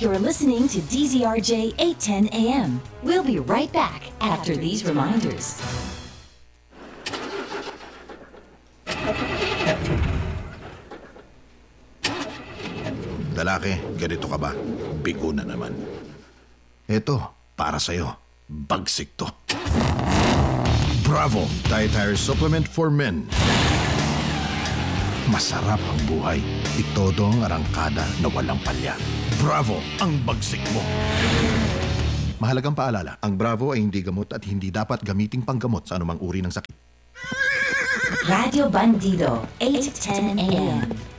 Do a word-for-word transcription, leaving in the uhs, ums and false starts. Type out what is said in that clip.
You're listening to D Z R J eight ten A M. We'll be right back after these reminders. Lalaki, ganito ka ba? Bigo na naman. Eto, para sa'yo. Bagsik to. Bravo! Dietary Supplement for Men. Masarap ang buhay. Itodo ang arangkada na walang palya. Bravo! Ang bagsik mo. Mahalagang paalala, ang Bravo ay hindi gamot at hindi dapat gamiting panggamot sa anumang uri ng sakit. Radio Bandido, eight ten A M.